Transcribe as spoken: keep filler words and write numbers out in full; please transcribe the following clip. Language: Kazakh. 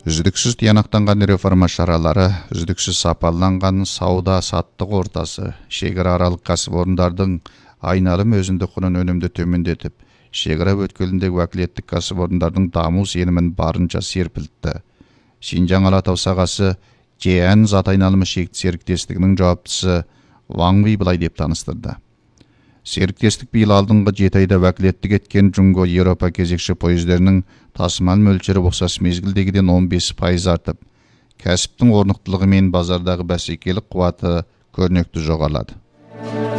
Үздіксіз тиянақтанған реформа шаралары, үздіксіз сапаланған сауда-саттық ортасы, шекара аралық кәсіпорындардың айналым өзіндік құнын өнімді төмендетіп, шекара өткеліндегі уәкілеттік кәсіпорындардың даму сенімін барынша серпілтті. Шинжаң Алатау сағасы Жеән зат айналымы шекті серіктестігінің жауаптысы Ваң Ви былай деп таныстырды. Серіктестік биыл алдыңғы жеті айда уәкілеттік еткен Жунго Еуропа кезекші пойыздерінің тасымал мөлшері ұқсас мезгілдегіден он бес пайыз артып, кәсіптің орнықтылығы мен базардағы бәсекелік қуаты көрнекті жоғарылады.